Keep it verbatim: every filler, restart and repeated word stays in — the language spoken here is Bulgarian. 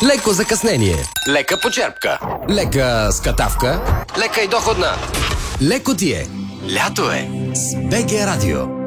леко закъснение, лека почерпка, лека скатавка, лека и доходна. леко ти е. Лято е. С БГ Радио.